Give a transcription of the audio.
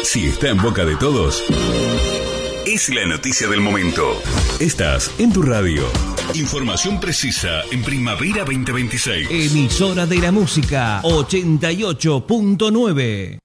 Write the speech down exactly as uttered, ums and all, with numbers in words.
Si está en boca de todos, es la noticia del momento. Estás en tu radio. Información precisa en Primavera veinte veintiséis. Emisora de la música ochenta y ocho punto nueve.